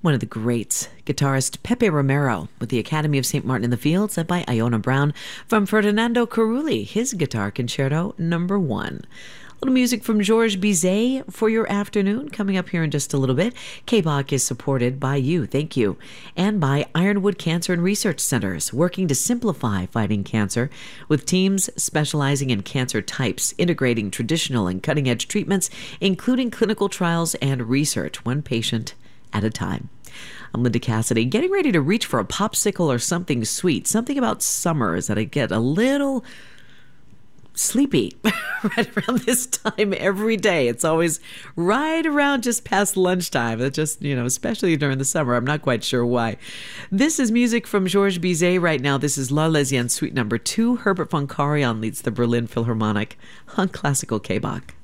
One of the greats, guitarist Pepe Romero, with the Academy of St. Martin in the Fields, led by Iona Brown, from Ferdinando Carulli, his Guitar Concerto No. 1. A little music from Georges Bizet for your afternoon, coming up here in just a little bit. KBOC is supported by you, thank you, and by Ironwood Cancer and Research Centers, working to simplify fighting cancer, with teams specializing in cancer types, integrating traditional and cutting-edge treatments, including clinical trials and research, one patient at a time. I'm Linda Cassidy, getting ready to reach for a popsicle or something sweet. Something about summer is that I get a little sleepy right around this time every day. It's always right around just past lunchtime. It's just, especially during the summer. I'm not quite sure why. This is music from Georges Bizet right now. This is L'Arlésienne Suite No. 2. Herbert von Karajan leads the Berlin Philharmonic on Classical KBOC.